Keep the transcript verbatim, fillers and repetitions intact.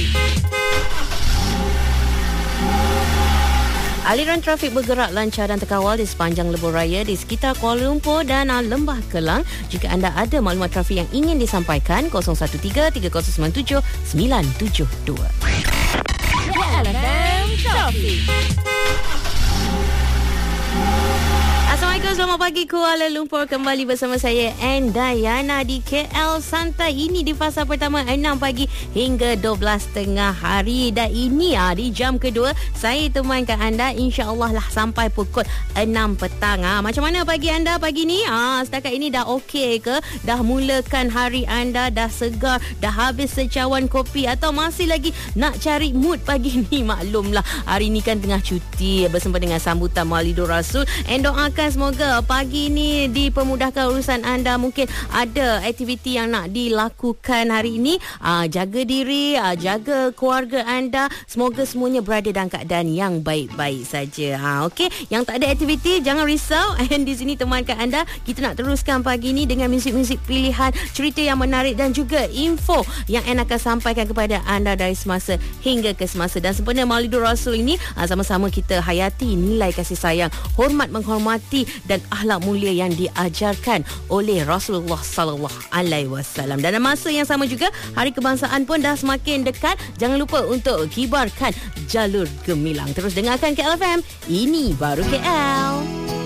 trafik. Aliran trafik bergerak lancar dan terkawal di sepanjang lebuh raya di sekitar Kuala Lumpur dan Lembah Kelang. Jika anda ada maklumat trafik yang ingin disampaikan, kosong satu tiga tiga kosong sembilan tujuh sembilan tujuh dua. L F M Trafik. Assalamualaikum, selamat pagi Kuala Lumpur. Kembali bersama saya Endayana di K L Santai. Ini di fasa pertama enam pagi hingga dua belas tengah hari. Dan ini ah, di jam kedua saya temankan anda insya-Allah lah sampai pukul enam petang. Ah, macam mana pagi anda pagi ni? Ah, setakat ini dah okey ke? Dah mulakan hari anda, dah segar, dah habis secawan kopi atau masih lagi nak cari mood pagi ni? Maklumlah hari ni kan tengah cuti bersama dengan sambutan Maulidur Rasul. And doakan semoga pagi ni dipermudahkan urusan anda. Mungkin ada aktiviti yang nak dilakukan hari ini. Aa, jaga diri, aa, jaga keluarga anda. Semoga semuanya berada dalam keadaan yang baik-baik saja. Ha, okey, yang tak ada aktiviti jangan risau. And di sini temankan anda, kita nak teruskan pagi ni dengan muzik-muzik pilihan, cerita yang menarik dan juga info yang Ann akan sampaikan kepada anda dari semasa hingga ke semasa. Dan sempena Maulidur Rasul ini, aa, sama-sama kita hayati nilai kasih sayang, hormat menghormati dan akhlak mulia yang diajarkan oleh Rasulullah sallallahu alaihi wasallam. Dan masa yang sama juga Hari Kebangsaan pun dah semakin dekat. Jangan lupa untuk kibarkan jalur gemilang. Terus dengarkan K L F M. Ini baru K L.